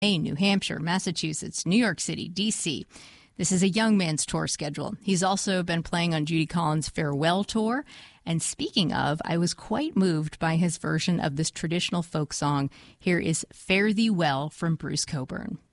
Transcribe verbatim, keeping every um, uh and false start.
New Hampshire, Massachusetts, New York City, D C This is a young man's tour schedule. He's also been playing on Judy Collins' Farewell Tour. And speaking of, I was quite moved by his version of this traditional folk song. Here is Fare Thee Well from Bruce Cockburn.